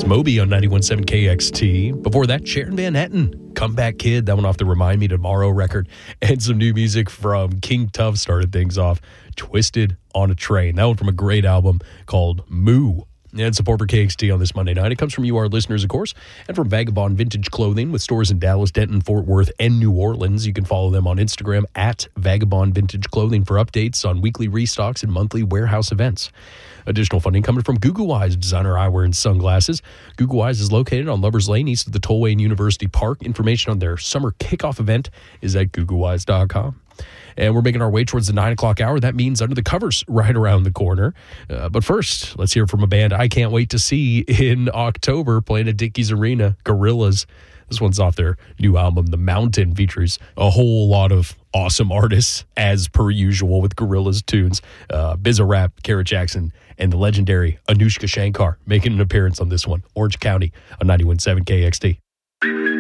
Moby on 91.7 KXT. Before that, Sharon Van Etten, Comeback Kid, that one off the Remind Me Tomorrow record. And some new music from King Tuf started things off. Twisted on a Train. That one from a great album called Moo. And support for KXT on this Monday night. It comes from you, our listeners, of course, and from Vagabond Vintage Clothing with stores in Dallas, Denton, Fort Worth, and New Orleans. You can follow them on Instagram at Vagabond Vintage Clothing for updates on weekly restocks and monthly warehouse events. Additional funding coming from Google Eyes, designer eyewear and sunglasses. Google Eyes is located on Lovers Lane, east of the Tollway and University Park. Information on their summer kickoff event is at googleeyes.com. And we're making our way towards the 9 o'clock hour. That means Under the Covers right around the corner. But first, let's hear from a band I can't wait to see in October playing at Dickies Arena, Gorillaz. This one's off their new album, The Mountain, features a whole lot of awesome artists, as per usual with Gorillaz tunes. Bizarrap, Garrett Jackson, and the legendary Anushka Shankar making an appearance on this one. Orange County on 91.7 KXT.